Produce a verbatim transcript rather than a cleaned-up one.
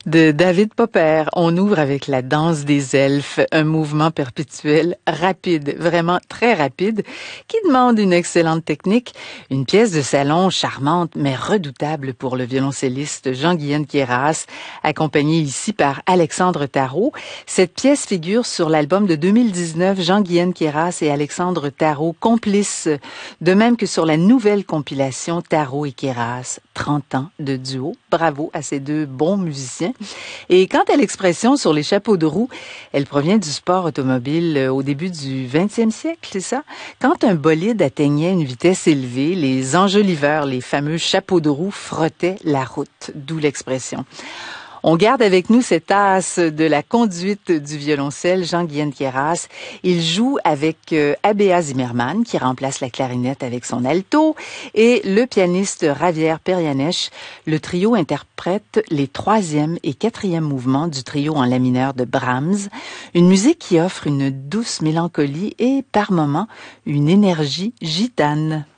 De David Popper, on ouvre avec la danse des elfes, un mouvement perpétuel rapide, vraiment très rapide, qui demande une excellente technique, une pièce de salon charmante mais redoutable pour le violoncelliste Jean-Guyenne Queyras, accompagné ici par Alexandre Tarot. Cette pièce figure sur l'album de deux mille dix-neuf Jean-Guyenne Queyras et Alexandre Tarot complices, de même que sur la nouvelle compilation Tarot et Queyras, trente ans de duo. Bravo à ces deux bons musiciens. Et quant à l'expression sur les chapeaux de roue, elle provient du sport automobile au début du vingtième siècle, c'est ça? Quand un bolide atteignait une vitesse élevée, les enjoliveurs, les fameux chapeaux de roue, frottaient la route, d'où l'expression. On garde avec nous cet as de la conduite du violoncelle, Jean-Guyenne Queyras. Il joue avec euh, Abéa Zimmermann, qui remplace la clarinette avec son alto, et le pianiste Javier Perianesh. Le trio interprète les troisième et quatrième mouvements du trio en la mineur de Brahms, une musique qui offre une douce mélancolie et, par moments, une énergie gitane.